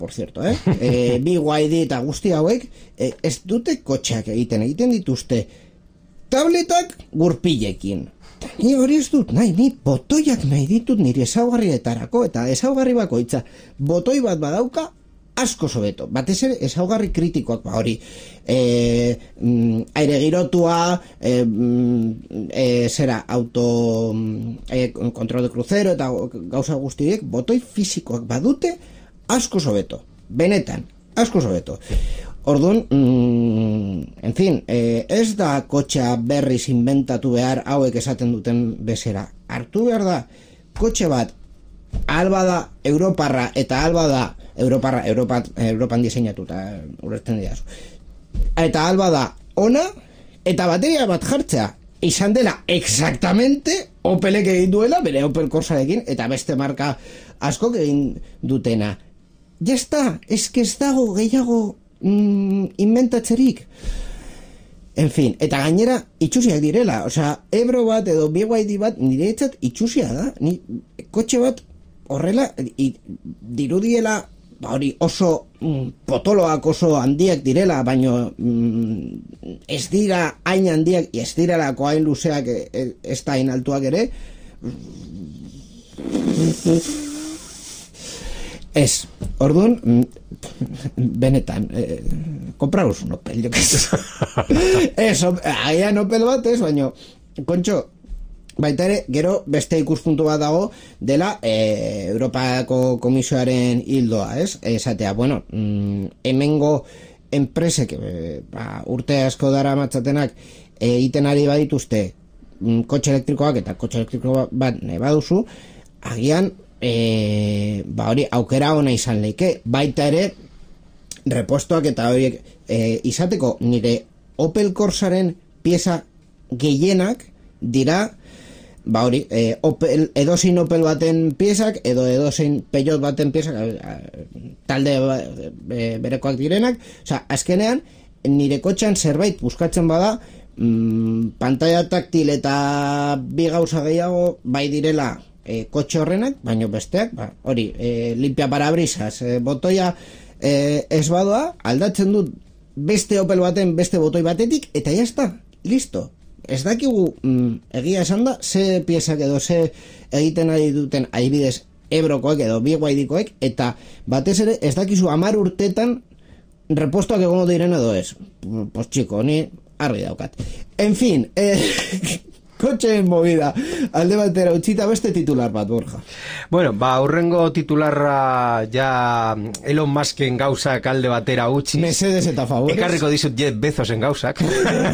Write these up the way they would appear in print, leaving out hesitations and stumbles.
por cierto, BYD eta guzti hauek, ez dute kotxeak egiten dituzte tabletak gurpilekin. Ni hori ez dut nahi, ni botoiak nahi ditut nire ezaugarrietarako, eta ezaugarri bakoitza botoi bat badauka, asko sobeto. Batez ere ezaugarri kritikoak, hori aire girotua, kontrol de crucero eta gauza guztiek, botoi fisikoak badute, asko sobeto. Benetan, asko sobeto. Orduan, en fin, ez da kotxea berriz inventatu behar hauek esaten duten bezera. Hartu behar da, kotxe bat, alba da Europarra, eta alba da Europan diseinatuta, ulertzen didazu. Eta alba da ona, eta bateria bat jartzea, izan dela exactamente Opelek egin duela, bere Opel Corsarekin, eta beste marka askok egin dutena. Ya está, ez dago gehiago inventatzerik. En fin, eta gainera itxusiak direla, osea, Ebro bat edo BYD bat niretzat itxusia da. Ni kotxe bat horrela dirudiela, hori oso potoloak oso handiak direla, baino ez dira hain handiak, ez direlako hain luzeak, ez da hain altuak ere. Ez, orduan, benetan, kompraus un Opel, jo que ez, agian Opel bat ez, baino, kontxo, baita ere, gero beste ikuspuntu bat dago dela Europako Komisioaren hildoa, ez? Esatea, bueno, hemengo enpresek, urte asko dara matzatenak, egiten ari badituzte kotxe elektrikoak eta kotxe elektriko bat baduzu, agian, hori aukera ona izan leike, baita ere repostoak eta horiek izateko nire Opel Corsaren pieza gehienak dira hori edozein Opel baten piezak edo edozein Peugeot baten piezak talde berekoak direnak, osea, azkenean nire kotxean zerbait buskatzen bada pantalla taktil eta bi gauza gehiago bai direla kotxe horrenak, baino besteak, hori, limpia parabrisas, botoia ez badoa, aldatzen dut beste Opel baten beste botoi batetik, eta jazta, listo. Ez dakigu, egia esan da, ze piezak edo ze egiten ari duten adibidez Ebrokoek edo BYD-koek, eta batez ere ez dakizu 10 urtetan repostoak egongo diren edo ez. Pues txiko, ni argi daukat. En fin, kotxeen movida, alde batera utzita beste titular bat, Borja. Bueno, urrengo titularra ja Elon Musken gauzak alde batera utzi. Mercedes eta favores. Ekarriko dizut Jeff Bezosen gauzak.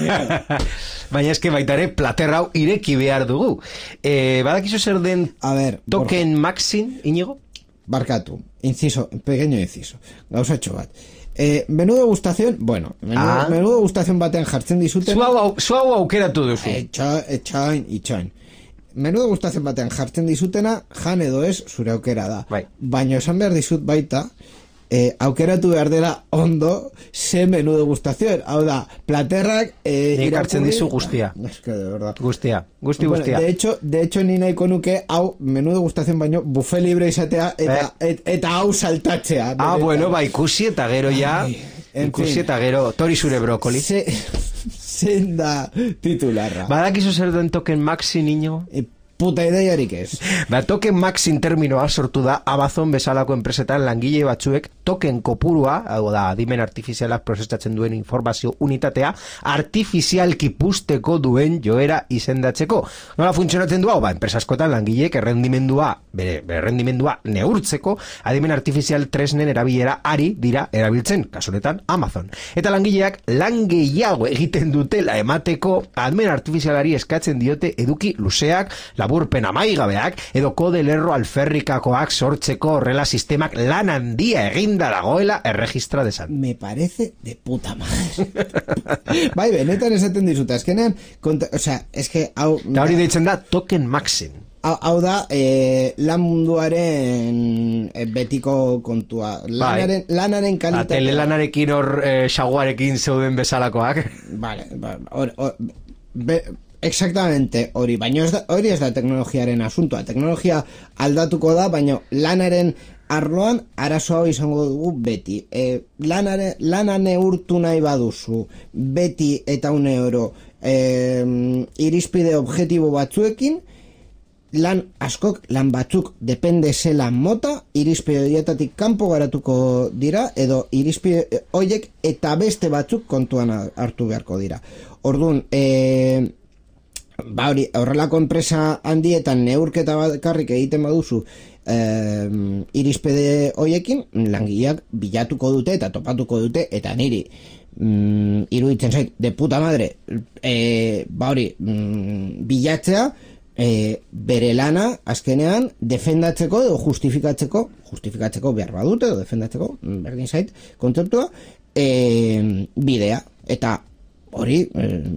Baina eske baita ere plater hau ireki behar dugu. Badakizu zer den token Maxin, Iñigo? Barkatu, inciso, pequeño inciso. Gauzatxo bat. Menú degustación, bueno, menú degustación baten jartzen dizuten. Zuau aukeratu duzu. Itxoin. Menú degustación baten jartzen dizutena, jan edo ez, zure aukera da. Baina esan behar dizut baita, aukeratu behar dela ondo, ze menú degustación. Hau da, platerrak... Nik hartzen dizu guztia. Es que de verdad. Guztia. De hecho, ni nahiko nuke, hau, menú degustación baino, buffet libre izatea, eta hau saltatzea. Bueno, ikusi eta gero ja, ikusi eta gero, tori zure brokoli. Zein da titularra. Badakizu zer den token Maxi, niño? Puta ideiarik ez. Token Maxin terminoa sortu da Amazon bezalako enpresetan langile batzuek token kopurua, hau da, adimen artifizialak prozesatzen duen informazio unitatea, artifizialki puzteko duen joera izendatzeko. Nola funtzionatzen du hau? Enpresa askotan langileek bere errendimendua neurtzeko, adimen artifizial tresnen erabilera ari dira erabiltzen, kasunetan Amazon. Eta langileak lan gehiago egiten dutela emateko, adimen artifizialari eskatzen diote eduki luzeak, laburpen amaigabeak, edo kode lerro alferrikakoak sortzeko horrela sistemak lan handia eginda dagoela erregistra desan. Me parece de puta madre. Bai, benetan esaten dizuta, eskenean, hau... Da hori deitzen da token Maxin. Hau da, lan munduaren betiko kontua. Lanaren kalitatea. Telelanarekin hor xaguarekin zeuden bezalakoak. Vale, exactamente hori, baina hori ez da teknologiaren asuntoa. Teknologia aldatuko da, baina lanaren arloan arazo hau izango dugu beti. Lana neurtu nahi baduzu beti eta €1 irizpide objektibo batzuekin, lan askok, lan batzuk depende zela mota, irizpide horietatik kanpo garatuko dira, edo irizpide horiek eta beste batzuk kontuan hartu beharko dira. Orduan, horrelako enpresa handietan neurketa bakarrik egiten baduzu irizpide horiekin, langileak bilatuko dute eta topatuko dute, eta niri iruditzen zait, de puta madre, bilatzea, bere lana azkenean defendatzeko edo justifikatzeko behar badute edo defendatzeko, berdin zait kontzeptua, bidea, eta hori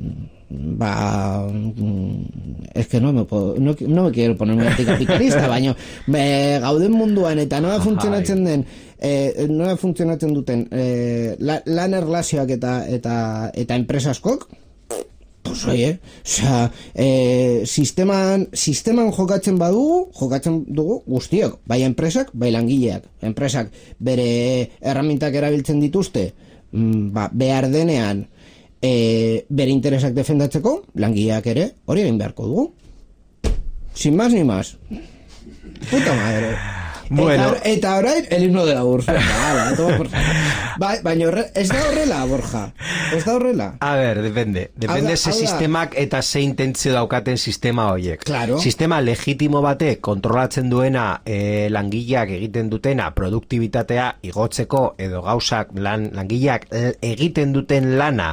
es que no me quiero poner muy anticapitalista, baina gauden munduan eta nola funtzionatzen duten lan erlazioak eta enpresa askok, pues oye, sisteman jokatzen dugu guztiok, bai enpresak, bai langileak. Enpresak bere erramintak erabiltzen dituzte, behar denean bere interesak defendatzeko, langileak ere hori egin beharko dugu. Sin más ni más. Puta madre. Bueno. Eta orain, el himno de la Ursa. Baina ez da horrela, Borja. Ez da horrela. A ver, depende ze sistemak eta ze intentzio daukaten sistema horiek. Claro. Sistema legitimo bate kontrolatzen duena langileak egiten dutena produktibitatea igotzeko edo gauzak langileak egiten duten lana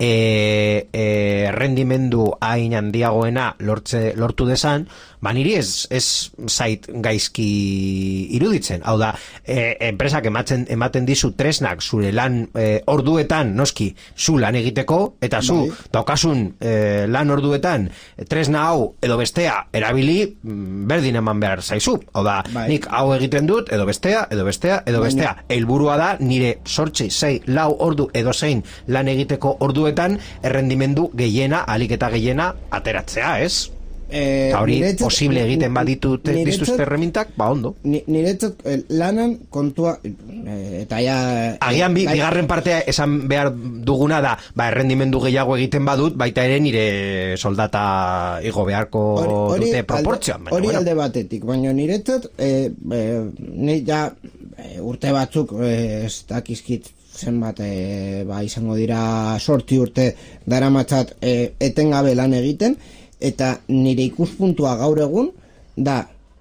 rendimendu hain handiagoena lortu desan, niri ez zait gaizki iruditzen. Hau da, enpresak ematen dizu tresnak zure lan orduetan, noski, zu lan egiteko, eta zu daukasun lan orduetan tresna hau edo bestea erabili berdin eman behar zaizu. Hau da, nik hau egiten dut, edo bestea. Helburua da, nire 8, 6, 4 ordu edo zein lan egiteko orduetan errendimendu gehiena, ahalik eta gehiena ateratzea, ez? Hori posible egiten dituzte erremintak, ondo. Niretzat lanan kontua eta ja agian bigarren partea esan behar duguna da, errendimendu gehiago egiten badut, baita ere nire soldata igo beharko dute proportzioan. Hori alde batetik, baina niretzat nire ja urte batzuk ez dakizkit zenbat izango dira 8 urte daramatzat etengabe lan egiten, eta nire ikuspuntua gaur egun da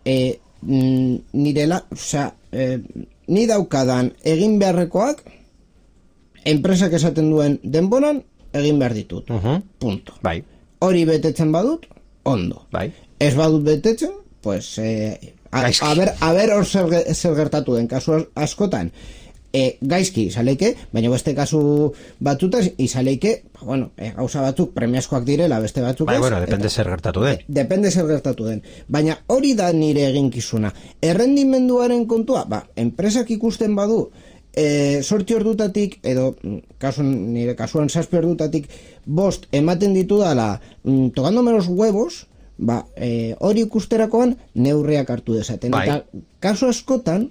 ni daukadan egin beharrekoak enpresak esaten duen denboran egin behar ditut. Punto. Bai. Hori betetzen badut, ondo. Bai. Ez badut betetzen, pues a ver hor zer gertatu den kasu askotan. Gaizki izaleike, baina beste kasu batzutas izaleike, gauza batzuk premiazkoak direla, beste batzuk ez. Depende zer gertatu den. Depende zer gertatu den. Baina hori da nire eginkizuna. Errendimenduaren kontua, enpresak ikusten badu, 8 ordutatik, edo nire kasuan 7 ordutatik 5 ematen ditu dala, tocando menos huevos, hori ikusterakoan neurriak hartu dezaten. Eta kasu askotan,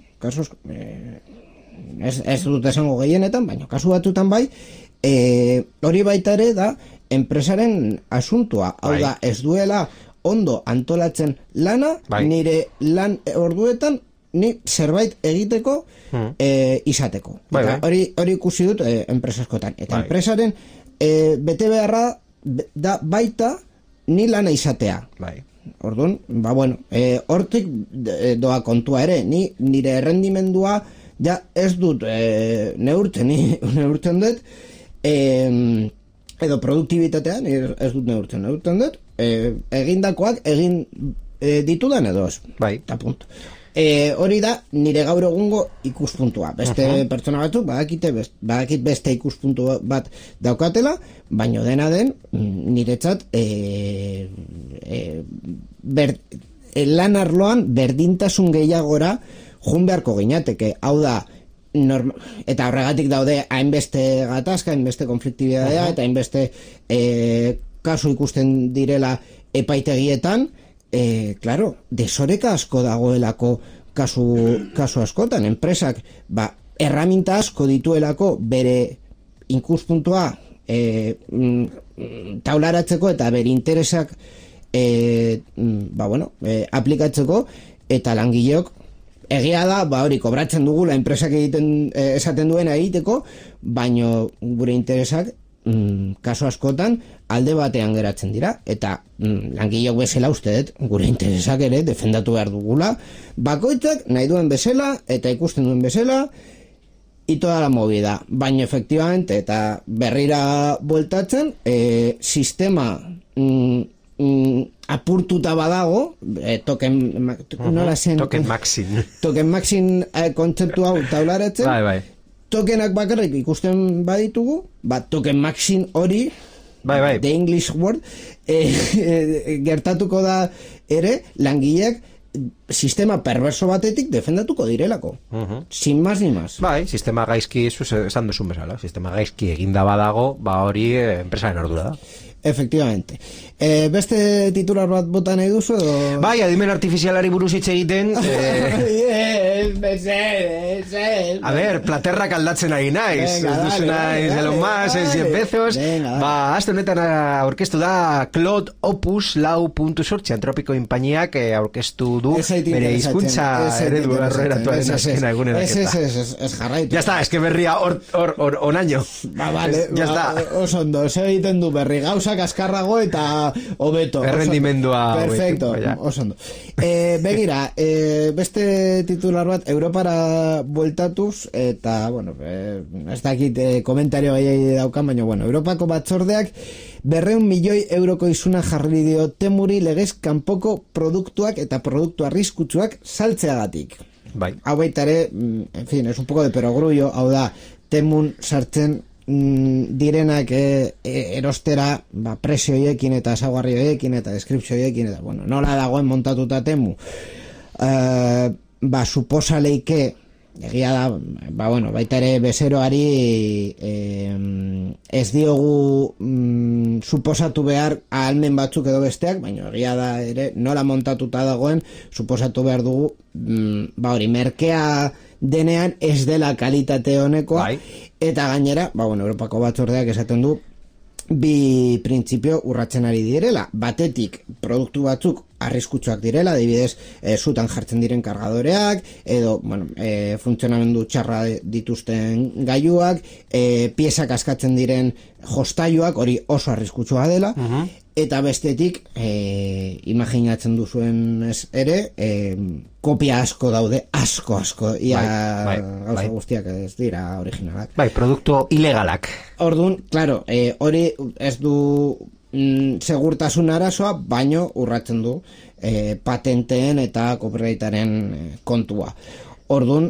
ez dut esango gehienetan, baina kasu batutan bai, hori baita ere da enpresaren asuntua. Hau da, ez duela ondo antolatzen lana, nire lan orduetan ni zerbait egiteko izateko. Hori ikusi dut enpresa askotan. Eta enpresaren bete beharra da baita ni lana izatea. Orduan, hortik doa kontua ere, nire errendimendua ja ez dut neurtzen dut edo produktibitatea ez dut neurtzen dut egindakoak egin ditudan edo ez. Eta punto. Hori da nire gaur egungo ikuspuntua. Beste pertsona batzuk badakit beste ikuspuntu bat daukatela, baino dena den niretzat lan arloan berdintasun gehiagora jun beharko ginateke, hau da, eta horregatik daude hainbeste gatazka, hainbeste konfliktibidadea, eta hainbeste kasu ikusten direla epaitegietan, claro, desoreka asko dagoelako kasu askotan, enpresak erraminta asko dituelako bere ikuspuntua taularatzeko eta bere interesak aplikatzeko, eta langileok egia da, hori kobratzen dugula enpresak esaten duena egiteko, baino gure interesak kasu askotan alde batean geratzen dira, eta langileok bezala uste dut gure interesak ere defendatu behar dugula, bakoitzak nahi duen bezala eta ikusten duen bezala, y toda la movida, baina efectivamente eta berrira bueltatzen, sistema apurtuta badago, token maxin kontzeptu hau taularatzen, bai. Tokenak bakarrik ikusten baditugu, token maxin hori, bai. The English word, gertatuko da ere langileak sistema perverso batetik defendatuko direlako. Sin más ni más. Bai, sistema gaizki, esan duzun bezala, sistema gaizki eginda badago, hori enpresaren ardura da. Efectivamente. Beste titular bat bota nahi duzu edo? Bai, adimen artifizialari buruz hitz egiten. A ver, platerrak aldatzen ari naiz. Ez duzu naiz Elon Musk, ez Jeff Bezos. Azte honetan aurkeztu da Claude Opus 4.8 Antropiko inpainiak aurkeztu du bere hizkuntza eredu erreratuaren azkena eguneraketa. Ez jarraitu. Ya está, es que berria onaino. Vale, oso ondo, ez egiten du berri gauza kaskarrago eta hobeto. Errendimendua. Perfecto, oso ondo. Begira, beste titular bat, Europara bueltatuz, eta, bueno, ez dakit komentario gai daukan, baina, bueno, Europako batzordeak 200 milioi euroko izuna jarri dio Temuri legez kanpoko produktuak eta produktu arriskutsuak saltzeagatik. Bai. Hau baita ere, en fin, es un poco de perogrullo, hau da, Temun sartzen direnak erostera presio hoiekin eta ezaugarri hoiekin eta deskripzio hoiekin eta bueno, nola dagoen montatuta Temu suposa leike egia da, baita ere bezeroari ez diogu suposatu behar ahalmen batzuk edo besteak, baina egia da ere nola montatuta dagoen suposatu behar dugu merkea denean ez dela kalitate honekoa, eta gainera, Europako batzordeak esaten du bi printzipio urratzen ari direla. Batetik, produktu batzuk arriskutsuak direla, adibidez, zutan jartzen diren kargadoreak, edo, funtzionamendu txarra dituzten gailuak, piezak askatzen diren jostailuak, hori oso arriskutsua dela, eta bestetik, imaginatzen duzuen ere, kopia asko daude, asko, gauza guztiak ez dira originalak. Bai, produktu ilegalak. Orduan, claro, hori ez du segurtasun arazoa, baino urratzen du patenteen eta copyrightaren kontua. Orduan,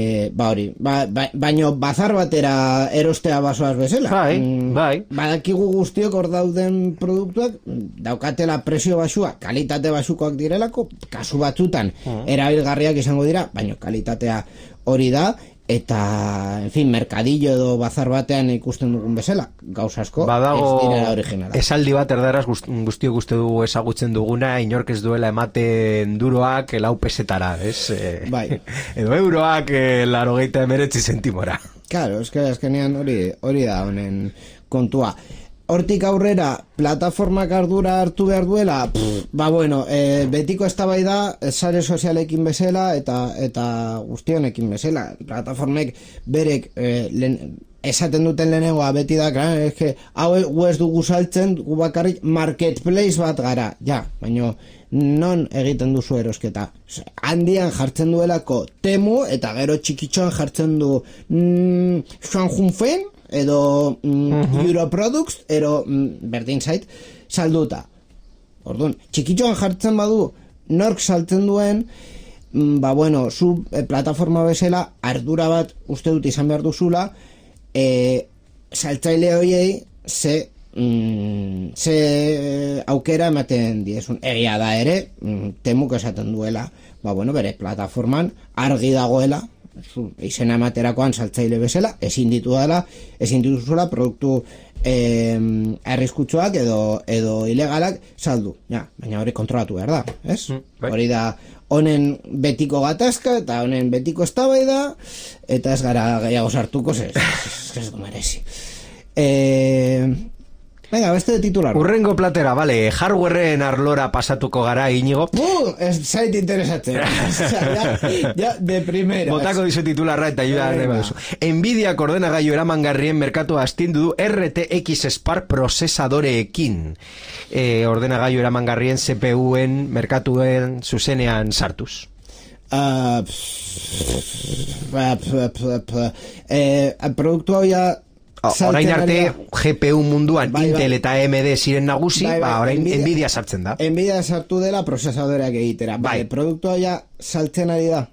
baino bazar batera erostea basoaz bezala. Bai. Badakigu guztiok hor dauden produktuak daukatela presio basua, kalitate basukoak direlako, kasu batzutan erabilgarriak izango dira, baino kalitatea hori da, eta, en fin, merkadillo edo bazar batean ikusten dugun bezala, gauza asko, ez direla originala. Esaldi bat erdaraz guztiok uste dugu ezagutzen duguna, inork ez duela ematen duroak 4 pesetara, ez? Bai. Edo euroak 89 zentimora. Claro, eskenean hori da honen kontua. Hortik aurrera, plataformak ardura hartu behar duela, betiko eztabaida sare sozialekin bezala eta guztionekin bezala. Plataformek berek esaten duten lehenengoa beti da, hau ez dugu saltzen, gu bakarrik marketplace bat gara, baina non egiten duzu erosketa? Handian jartzen duelako Temu eta gero txikitxoan jartzen du Shanghunfen edo Europroducts edo berdin zait salduta. Orduan, txikitxoan jartzen badu nork saltzen duen, zu plataforma bezala ardura bat uste dut izan behar duzula, saltzaile hoiei ze aukera ematen diezun. Egia da ere, Temuk esaten duela, bere plataforman argi dagoela, izena ematerakoan saltzaile bezala, ezin dituzula produktu arriskutsuak edo ilegalak saldu. Baina hori kontrolatu behar da, ez? honen betiko gatazka eta honen betiko eztabaida eta ez gara gehiago sartuko ez du merezi. Venga, beste titular. Urrengo platera, vale, hardwareen arlora pasatuko gara, Iñigo. Ez zait interesatzen. Ja, de primera. Botako dizu titularra eta ayuda duzu. Nvidia ordenagailu eramangarrien merkatu astindu du RTX Spark prozesadoreekin. Ordenagailu eramangarrien CPU-en merkatuen zuzenean sartuz. Produktu hau ja orain arte GPU munduan Intel eta AMD ziren nagusi, orain Nvidia sartzen da. Nvidia sartu dela prozesadoreak egitera. Produktua ja saltzen ari da.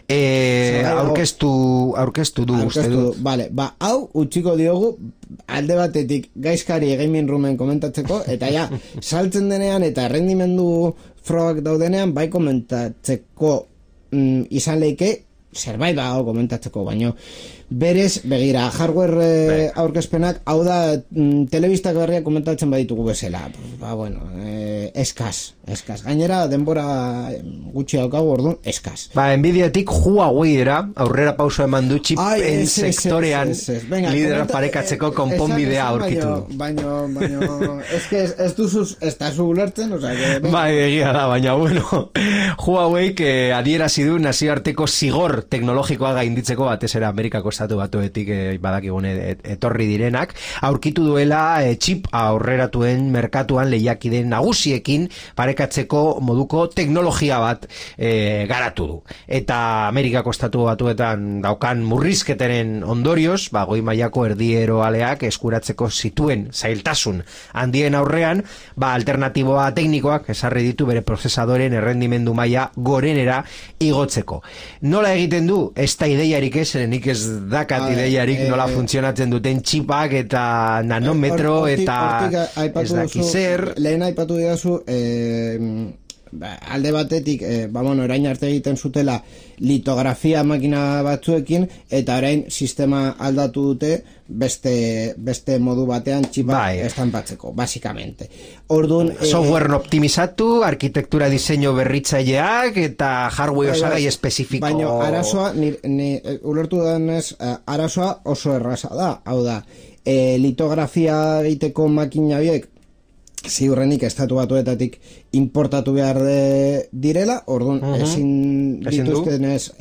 Aurkeztu du uste du. Hau utxiko diogu alde batetik gaizkari gaming roomen komentatzeko, eta ja saltzen denean eta rendimendu frogak daudenean bai komentatzeko izan leike zerbait dago komentatzeko, baino berez, begira, hardware aurkezpenak, hau da telebistak berriak komentatzen baditugu bezala. Eskaz. Gainera, denbora gutxi daukagu, orduan, eskaz. Nvidiatik Huawei era, aurrera pauso eman du chipen sektorean lidera parekatzeko konponbidea aurkitu du. Baino, ez duzuz, ez da zu ulertzen, egia da, baina, Huawei adierazi du nazioarteko zigor teknologikoa gainditzeko batez era Amerikako estatu batuetik badakigune etorri direnak, aurkitu duela chip aurreratuen merkatuan lehiakide nagusiekin parekatzeko moduko teknologia bat garatu du. Eta Amerikako estatu batuetan daukan murrizketaren ondorioz, goi mailako erdiero aleak eskuratzeko zituen zailtasun handien aurrean, alternatiboa teknikoak esarri ditu bere prozesadoren errendimendu maila gorenera igotzeko. Nola egiten du? Ez da ideiarik nik ez dakat ideiarik nola funtzionatzen duten txipak eta nanometro eta ez daki zer. Lehen aipatu didazu alde batetik orain arte egiten zutela litografia makina batzuekin eta orain sistema aldatu dute beste modu batean txipak estanpatzeko, basikamente. Orduan software optimizatu, arkitektura diseinu berritzaileak eta hardware osagai espezifiko. Baina arazoa ni ulertu denez arazoa oso erraza da. Hau da, litografia egiteko makina biek ziurrenik estatu batuetatik importatu behar direla, orduan ezin dituztenez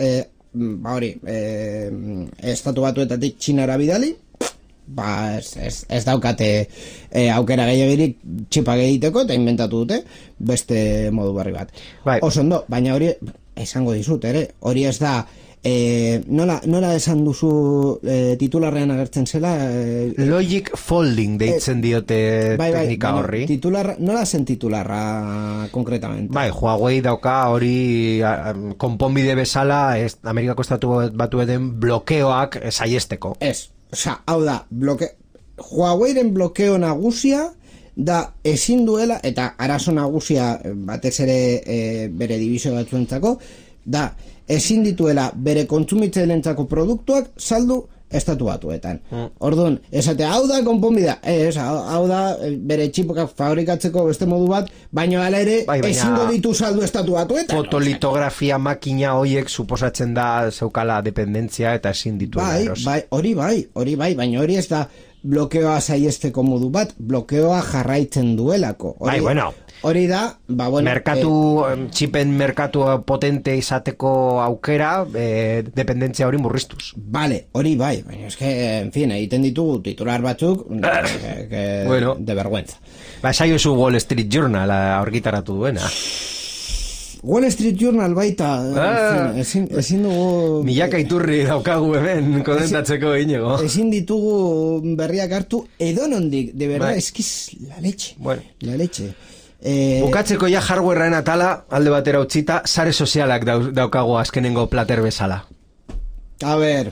estatu batuetatik Txinara bidali, ez daukate aukera gehiagirik txipak egiteko eta inventatu dute beste modu berri bat. Oso ondo, baina hori esango dizut ere, hori ez da nola esan duzu titularrean agertzen zela logic folding deitzen diote teknika horri. Nola zen titularra konkretamente? Huawei dauka hori konponbide bezala Amerikako estatu batueten blokeoak saiesteko. Hau da, Huaweiren blokeo nagusia da ezin duela, eta arazo nagusia batez ere bere dibizio batzuentzako, da ezin dituela bere kontsumitzailentzako produktuak saldu estatu batuetan. Orduan, esate, hau da konponbidea, hau da bere txipokak fabrikatzeko beste modu bat, baina hala ere ezingo ditu saldu estatu batuetan. Fotolitografia makina hoiek suposatzen da zeukala dependentzia eta ezin dituela eros. Hori bai, baina hori ez da blokeoa saiesteko modu bat, blokeoa jarraitzen duelako. Hori da, txipen merkatu potente izateko aukera, dependentzia hori murriztuz. Hori bai, baina eske, en fin, egiten ditugu titular batzuk de vergüenza. Saio zu Wall Street Journal aurgitaratu duena. Wall Street Journal baita, ezin dugu... Milaka iturri daukagu hemen kodentatzeko Iñigo. Ezin ditugu berriak hartu edonondik, de verdad, eskiz la leche. La leche. Bukatzeko ja hardwareen atala alde batera utzita, sare sozialak daukago azkenengo plater bezala. A ver.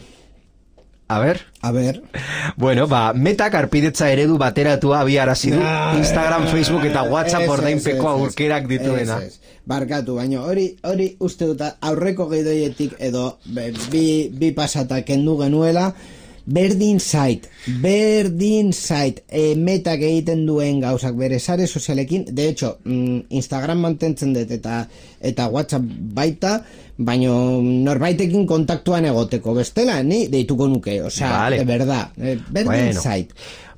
Metak arpidetza eredu bateratua abiarazi du Instagram, Facebook eta WhatsApp ordainpeko aurkerak dituena. Barkatu, baina hori uste dut aurreko gidoietik edo bi pasata kendu genuela, berdin zait, metak egiten duen gauzak bere sare sozialekin, de hecho, Instagram mantentzen dut eta WhatsApp baita, baino norbaitekin kontaktuan egoteko, bestela, ni deituko nuke, vale. De verdad, berdin zait.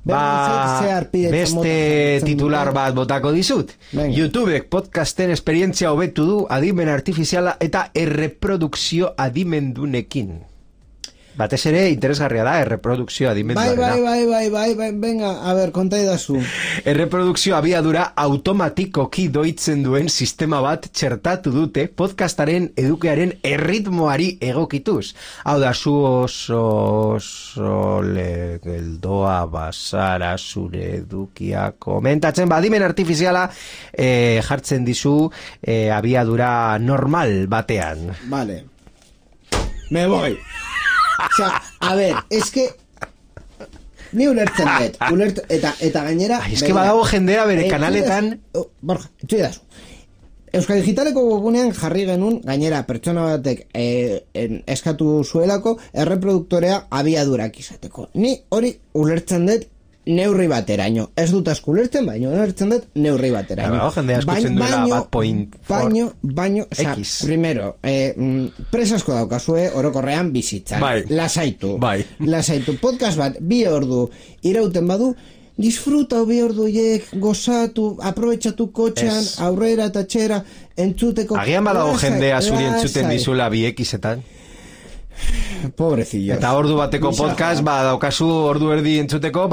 Beste titular bat botako dizut. Venga. YouTubek podcasten esperientzia hobetu du adimen artifiziala eta erreprodukzio adimendunekin. Batez ere interesgarria da erreprodukzio adimenduarena. Bai, venga, a ver, konta idazu. Erreprodukzio abiadura automatikoki doitzen duen sistema bat txertatu dute podcastaren edukearen erritmoari egokituz. Hau da, zu oso geldoa basara zure edukia komentatzen, adimen artifiziala jartzen dizu abiadura normal batean. Vale. Me voy. O sea, a ver, es que ni ulertzen dut, eta gainera... Es que badago jendea bere kanaletan... Borja, etxuidazu. Euskal Digitaleko webunean jarri genuen, gainera pertsona batek eskatu zuelako erreproduktorea abiadurak izateko. Ni hori ulertzen dut neurri bateraino. Ez dut asko ulertzen, baino ulertzen dut neurri bateraino. Badago jendea eskutzen duela bad point baino, o sea, primero, presasko daukazue orokorrean bizitzan. Lasaitu. Podcast bat, 2 ordu irauten badu, disfruta 2 orduiek, gozatu, aprobetxatu kotxean, aurrera eta txera, entzuteko... Agian badago jendea zuri entzuten dizula 2X-etan. Pobrecillos. Eta ordu bateko podcast, daukazu ordu erdi entzuteko,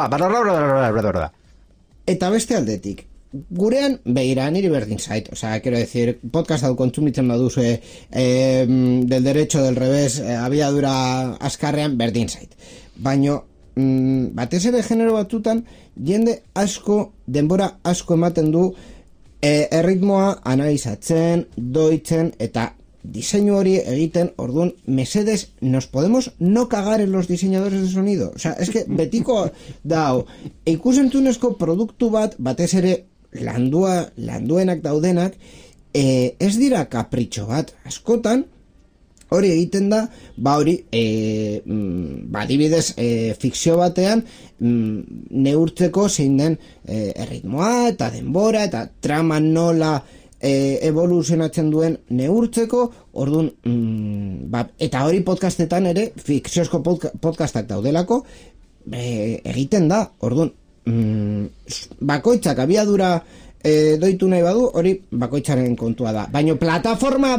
Eta beste aldetik, gurean begira niri berdin zait, o sea, quiero decir, podcast hau kontsumitzen baduzue del derecho del revés, abiadura askarrean berdin zait. Baino, batez ere genero batutan, jende asko, denbora asko ematen du erritmoa analizatzen, doitzen, eta diseinu hori egiten, orduan, mesedes, nos podemos no cagar en los diseñadores de sonido. O sea, es que betiko dao, ikusentzunezko produktu batez ere landuenak daudenak, ez dira kapritxo bat. Askotan, hori egiten da, adibidez, fikzio batean, neurtzeko zein den erritmoa, eta denbora, eta trama nola evoluzionatzen duen neurtzeko, orduan, eta hori podcastetan ere, fikziozko podcastak daudelako, egiten da, orduan, bakoitzak abiadura doitu nahi badu, hori bakoitzaren kontua da. Baina plataforma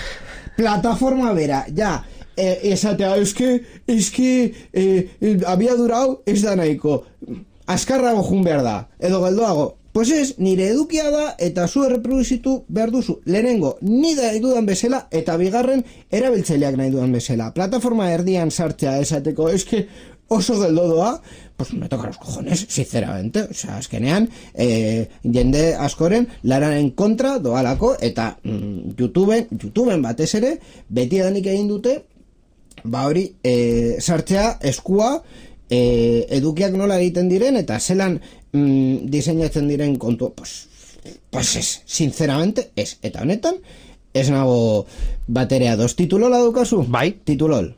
bera, ja, esatea, eske, abiadura hau ez da nahiko, askarrago jun behar da, edo geldoago. Pues ez, nire edukia da eta zu erreproduzitu behar duzu. Lehenengo, ni nahi dudan bezala eta bigarren erabiltzaileak nahi dudan bezala. Plataforma erdian sartzea esateko, eske oso geldodoa, pues me toca los cojones, sinceramente. O sea, azkenean, jende askoren lararen kontra doalako eta YouTubeen batez ere, beti edanik egin dute, hori, sartzea eskua, edukiak nola egiten diren eta zelan diseinatzen diren kontu, pues ez, sinceramente ez, eta honetan ez nago baterea. 2 titulola daukazu? Bai. Titulol.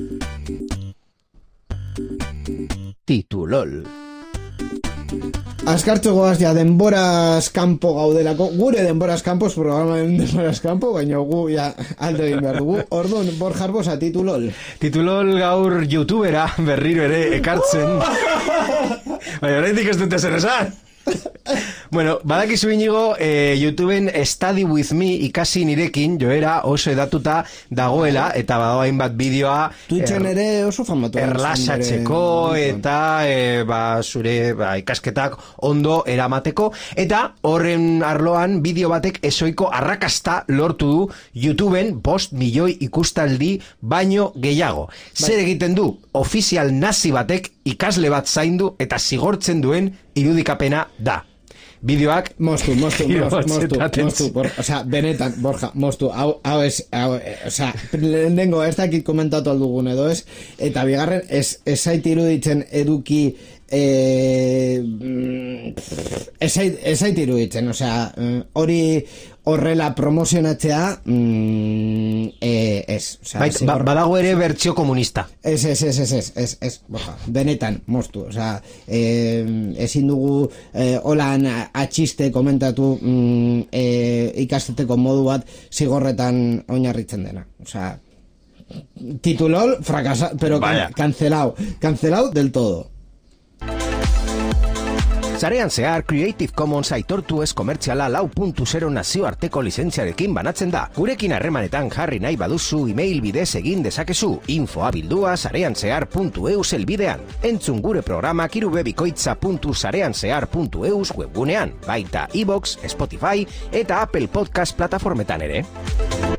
Azkartxo goaz ja denboraz kanpo gaudelako, gure denboraz kanpo, programaren denboraz kanpo, baina gu ja alde egin behar dugu. Orduan, Borja Arbosa, titulol. Titulol gaur youtubera berriro ere ekartzen. Baina horretik ez dute zer esan. Bueno, badakizu inigo, YouTubeen Study With Me ikasi nirekin joera oso edatuta dagoela, eta badago hainbat bideoa Twitchen ere oso famatu erlasatzeko eta zure ikasketak ondo eramateko, eta horren arloan bideo batek ezoiko arrakasta lortu du YouTubeen 5 milioi ikustaldi baino gehiago. Zer egiten du? Ofizial nazi batek ikasle bat zaindu eta zigortzen duen irudikapena da. Bideoak mostu, osea, benetan, Borja, mostu, hau ez, osea, lehenengo ez dakit komentatu aldugun edo ez, eta bigarren ez zait iruditzen eduki ezait iruditzen, osea, hori horrela promozionatzea ez. Badago ere bertsio komunista. Ez, benetan, moztu, osea, ezin dugu holan atxiste komentatu ikasteteko modu bat zigorretan oinarritzen dena, osea, titulol fracasado, pero cancelado del todo. Sarean zehar Creative Commons aitortu ez komertziala 4.0 nazioarteko lizentziarekin banatzen da. Gurekin harremanetan jarri nahi baduzu email bidez egin dezakezu info@sareanzehar.eus helbidean. Entzun gure programak irubebikoitza.sareanzehar.eus webgunean, baita iVoox, Spotify eta Apple Podcast plataformetan ere.